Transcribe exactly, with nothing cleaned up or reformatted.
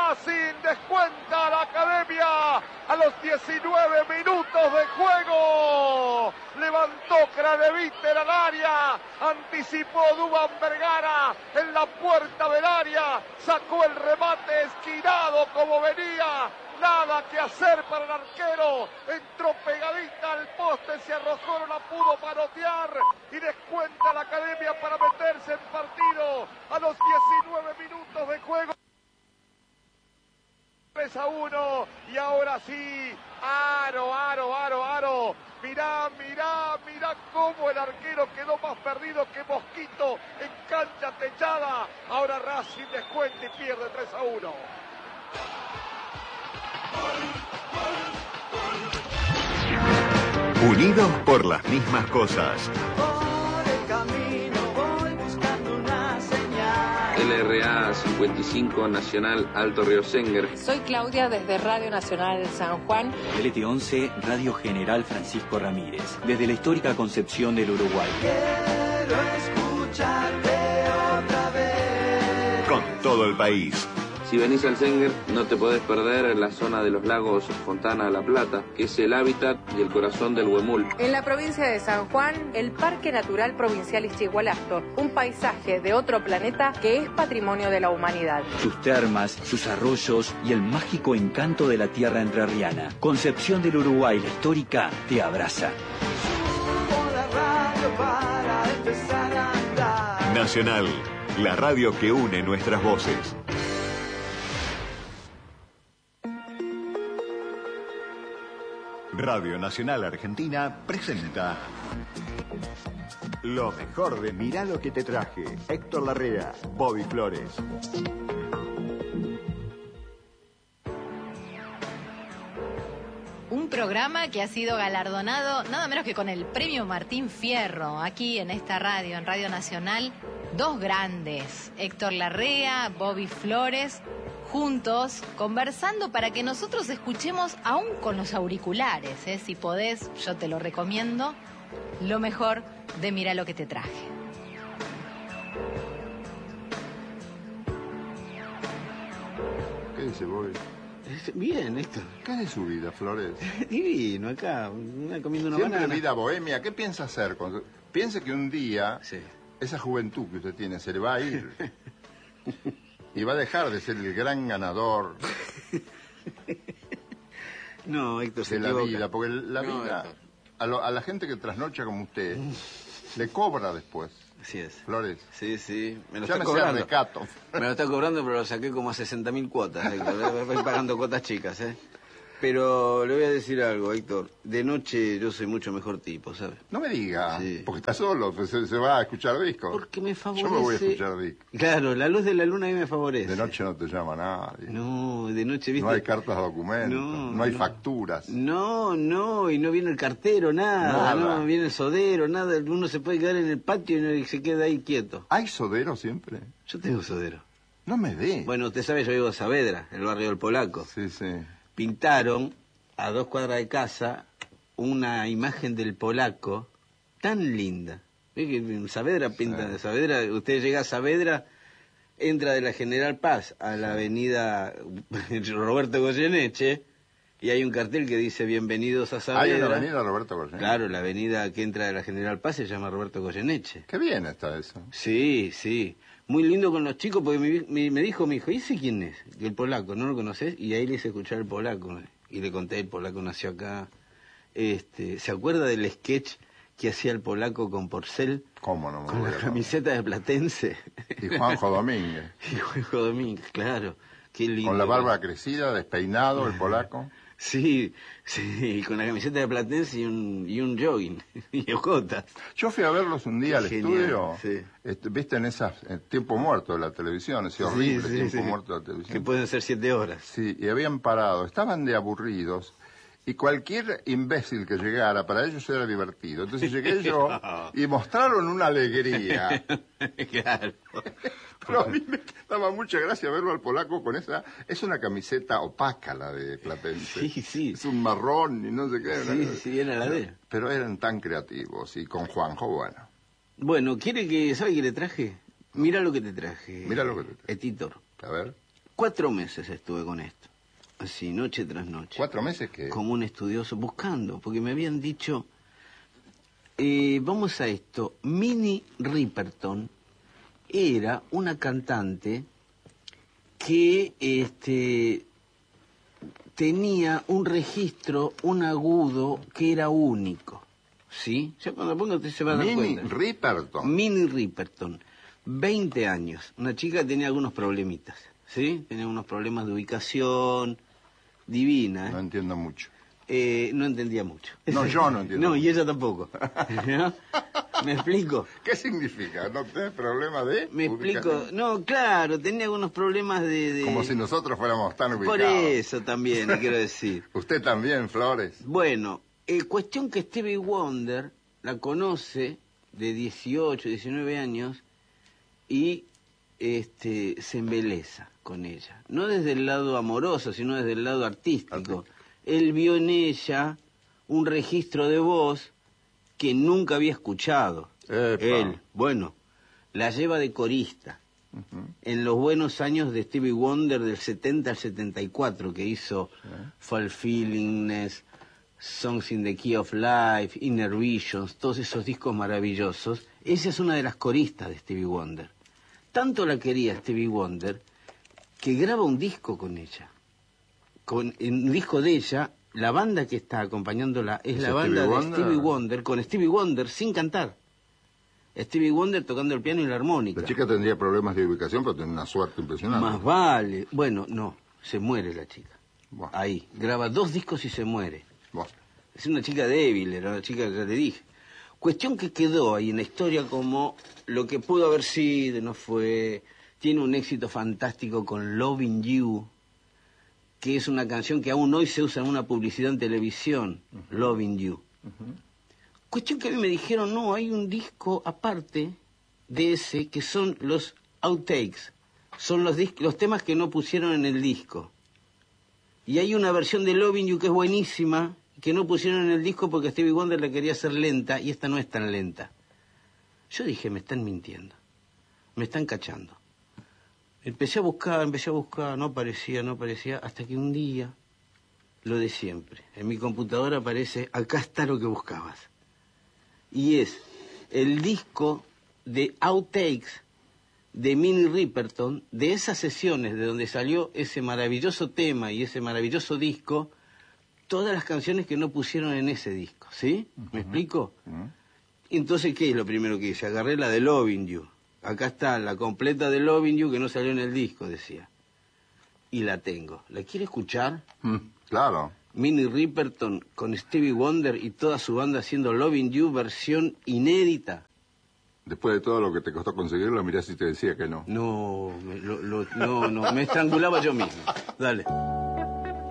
Racing descuenta la Academia a los diecinueve minutos de juego. Levantó Craneviter al área, anticipó Duván Vergara en la puerta del área, sacó el remate esquinado como venía. Nada que hacer para el arquero, entró pegadita al poste, se arrojó, no la pudo panotear y descuenta la Academia para meterse en partido a los diecinueve minutos de juego. tres a uno y ahora sí, aro, aro, aro, aro. Mirá, mirá, mirá cómo el arquero quedó más perdido que Mosquito en cancha techada. Ahora Racing descuenta y pierde tres a uno. Unidos por las mismas cosas. Por el camino voy buscando una señal. L R A cincuenta y cinco Nacional Alto Río Senguer. Soy Claudia desde Radio Nacional San Juan. L T once Radio General Francisco Ramírez, desde la histórica Concepción del Uruguay. Quiero escucharte otra vez. Con todo el país. Si venís al Senguer, no te podés perder la zona de los lagos Fontana La Plata, que es el hábitat y el corazón del Huemul. En la provincia de San Juan, el Parque Natural Provincial Ischigualasto, un paisaje de otro planeta que es patrimonio de la humanidad. Sus termas, sus arroyos y el mágico encanto de la tierra entrerriana. Concepción del Uruguay, la histórica, te abraza. Subo la radio para empezar a andar. Nacional, la radio que une nuestras voces. Radio Nacional Argentina presenta lo mejor de Mirá lo que te traje. Héctor Larrea, Bobby Flores. Un programa que ha sido galardonado nada menos que con el premio Martín Fierro, aquí en esta radio, en Radio Nacional. Dos grandes, Héctor Larrea, Bobby Flores, juntos, conversando para que nosotros escuchemos, aún con los auriculares, ¿eh? Si podés, yo te lo recomiendo, lo mejor de Mirá lo que te traje. ¿Qué dice Bobby? Bien, Héctor. ¿Qué es de su vida, Flores? Divino, acá, comiendo una Siempre banana. vida bohemia. ¿Qué piensa hacer? Cuando... Piense que un día, sí, esa juventud que usted tiene se le va a ir. Y va a dejar de ser el gran ganador no, Héctor, se de la equivoca. vida. Porque la no, vida, a, lo, a la gente que trasnocha como usted, le cobra después. Así es. Flores. Sí, sí. Me lo Ya está me cobrando. Recato. Me lo está cobrando, pero lo saqué como a sesenta mil cuotas, Héctor. Voy pagando cuotas chicas, ¿eh? Pero le voy a decir algo, Héctor. De noche yo soy mucho mejor tipo, ¿sabes? No me diga, sí, porque está solo, pues se, se va a escuchar discos. Porque me favorece... Yo me voy a escuchar discos. Claro, la luz de la luna a mí me favorece. De noche no te llama nadie. No, de noche, ¿viste? No hay cartas de documentos, no, no hay no. facturas. No, no, y no viene el cartero, nada, Nada. no viene el sodero, nada. Uno se puede quedar en el patio y, no, y se queda ahí quieto. ¿Hay sodero siempre? Yo tengo sodero. No me dé. Bueno, usted sabe, yo vivo en Saavedra, el barrio del Polaco. Sí, sí. Pintaron a dos cuadras de casa una imagen del Polaco tan linda. ¿Ve que en Saavedra pintan? Sí. Saavedra, usted llega a Saavedra, entra de la General Paz a la avenida Roberto Goyeneche y hay un cartel que dice bienvenidos a Saavedra. ¿Hay una avenida Roberto Goyeneche? Claro, la avenida que entra de la General Paz se llama Roberto Goyeneche. Qué bien está eso. Sí, sí. Muy lindo con los chicos porque me, me, me dijo, me dijo, ¿y ese quién es? El polaco, ¿no lo conoces? Y ahí le hice escuchar el polaco. Y le conté, el polaco nació acá. Este, ¿se acuerda del sketch que hacía el polaco con Porcel? ¿Cómo no me Con voy la a camiseta de Platense. Y Juanjo Domínguez. Y Juanjo Domínguez, claro. Qué lindo. Con la barba crecida, despeinado, el polaco. Sí, sí, con la camiseta de Platense y un, y un jogging, y ojotas. Yo fui a verlos un día al Genial, estudio, sí. este, viste en esas, en tiempo muerto de la televisión, ese horrible Sí, sí, tiempo sí. muerto de la televisión. Que pueden ser siete horas. Sí, y habían parado, estaban de aburridos, y cualquier imbécil que llegara, para ellos era divertido. Entonces llegué yo, y mostraron una alegría. Claro. Pero a mí me daba mucha gracia verlo al polaco con esa... Es una camiseta opaca la de Platense. Sí, sí. Es un marrón y no sé qué. Sí, ¿no? sí, era la de él. Pero eran tan creativos, y con Juanjo, bueno. Bueno, ¿quiere que... ¿sabe qué le traje? Mira lo que te traje. Mira lo que te traje. Editor. A ver. Cuatro meses estuve con esto, así, noche tras noche. ¿Cuatro meses qué? Como un estudioso, buscando, porque me habían dicho, eh, vamos a esto, Minnie Riperton era una cantante que este, tenía un registro, un agudo que era único, ¿sí? Ya cuando pongo usted se va a dar Minnie cuenta. Riperton. Minnie Riperton, veinte años, una chica que tenía algunos problemitas, ¿sí? Tenía unos problemas de ubicación, divina, ¿eh? No entiendo mucho. Eh, no entendía mucho. No, yo no entiendo No, mucho. y ella tampoco. ¿No? ¿Me explico? ¿Qué significa? ¿No tenés problema de...? Me explico. ubicación? No, claro, tenía algunos problemas de... de... Como si nosotros fuéramos tan ubicados. Por eso también, le quiero decir. Usted también, Flores. Bueno, eh, cuestión que Stevie Wonder la conoce de dieciocho, diecinueve años y este, se embeleza con ella. No desde el lado amoroso, sino desde el lado artístico. Artístico. Él vio en ella un registro de voz que nunca había escuchado. Epa. Él, bueno, la lleva de corista. Ujú. En los buenos años de Stevie Wonder del setenta al setenta y cuatro, que hizo Sí. Fulfillingness, Songs in the Key of Life, Inner Visions, todos esos discos maravillosos, ella es una de las coristas de Stevie Wonder. Tanto la quería Stevie Wonder que graba un disco con ella. Con un disco de ella, la banda que está acompañándola es ¿Es la Stevie banda de Wonder? Stevie Wonder, con Stevie Wonder sin cantar. Stevie Wonder tocando el piano y la armónica. La chica tendría problemas de ubicación, pero tiene una suerte impresionante. Más vale. Bueno, no, se muere la chica. Buah. Ahí, graba dos discos y se muere. Buah. Es una chica débil, era una chica que ya le dije. Cuestión que quedó ahí en la historia como lo que pudo haber sido, no fue. Tiene un éxito fantástico con Loving You, que es una canción que aún hoy se usa en una publicidad en televisión, uh-huh. Loving You. Uh-huh. Cuestión que a mí me dijeron, no, hay un disco aparte de ese que son los outtakes, son los, dis- los temas que no pusieron en el disco. Y hay una versión de Loving You que es buenísima, que no pusieron en el disco porque Stevie Wonder la quería hacer lenta y esta no es tan lenta. Yo dije, me están mintiendo, me están cachando. Empecé a buscar, empecé a buscar, no aparecía, no aparecía, hasta que un día, lo de siempre, en mi computadora aparece, acá está lo que buscabas. Y es el disco de outtakes de Minnie Riperton, de esas sesiones de donde salió ese maravilloso tema y ese maravilloso disco, todas las canciones que no pusieron en ese disco, ¿sí? ¿Me uh-huh. explico? Uh-huh. Entonces, ¿qué es lo primero que hice? Agarré la de Loving You. Acá está, la completa de Loving You que no salió en el disco, decía. Y la tengo. ¿La quiere escuchar? Mm, claro. Minnie Riperton con Stevie Wonder y toda su banda haciendo Loving You versión inédita. Después de todo lo que te costó conseguirlo, mirá si te decía que no. No, me, lo, lo, no, no, me estrangulaba yo mismo. Dale.